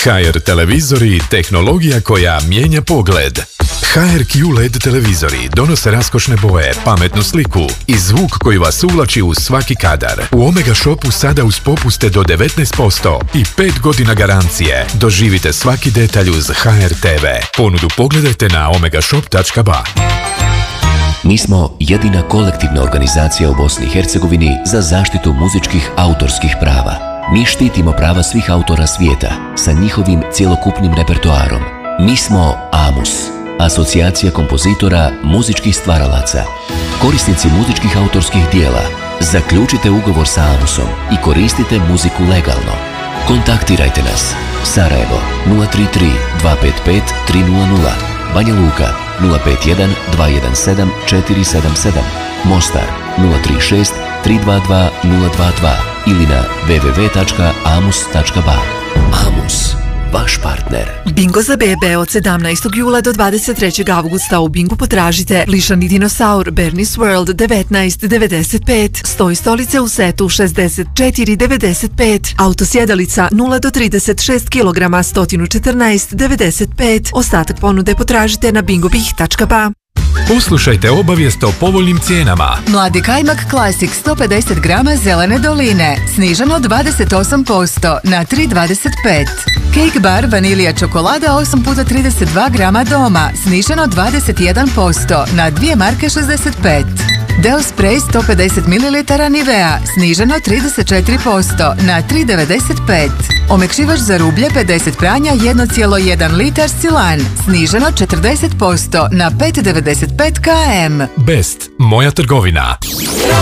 HR televizori, tehnologija koja mijenja pogled. HRQ LED televizori donose raskošne boje, pametnu sliku i zvuk koji vas uvlači u svaki kadar. U Omega Shopu sada uz popuste do 19% i 5 godina garancije. Doživite svaki detalj uz HR TV. Ponudu pogledajte na omegashop.ba. Mi smo jedina kolektivna organizacija u Bosni i Hercegovini za zaštitu muzičkih autorskih prava. Mi štitimo prava svih autora svijeta sa njihovim cjelokupnim repertoarom. Mi smo AMUS, Asocijacija kompozitora muzičkih stvaralaca. Korisnici muzičkih autorskih dijela, zaključite ugovor sa AMUSom i koristite muziku legalno. Kontaktirajte nas. Sarajevo 033 255 300, Banja Luka 051 217 477, Mostar 036 322 022 ili na www.amus.ba. AMUS, vaš partner. Bingo za bebe od 17. jula do 23. avgusta. U Bingu potražite lišani dinosaur Bernie's World 19,95, stoj stolice u setu 64,95, autosjedalica 0 do 36 kg 114,95. Ostatak ponude potražite na bingobih.ba. Poslušajte obavijest o povoljnim cijenama. Mladi kajmak Classic 150 grama zelene doline, sniženo 28% na 3,25. Cake bar vanilija čokolada 8x32 grama doma, sniženo 21% na 2 marke 65. Deo spray 150 ml Nivea, sniženo 34% na 3,95. Omekšivač za rublje 50 pranja 1,1 litar Silan, sniženo 40% na 5,95 km. Best, moja trgovina.